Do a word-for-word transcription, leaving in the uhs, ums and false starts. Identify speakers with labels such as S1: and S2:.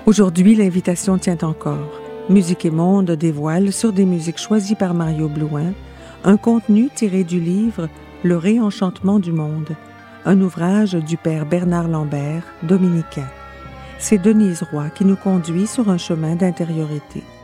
S1: Aujourd'hui, l'invitation tient encore. Musique et Monde dévoile, sur des musiques choisies par Mario Blouin, un contenu tiré du livre « Le réenchantement du monde », un ouvrage du père Bernard Lambert, dominicain. C'est Denise Roy qui nous conduit sur un chemin d'intériorité.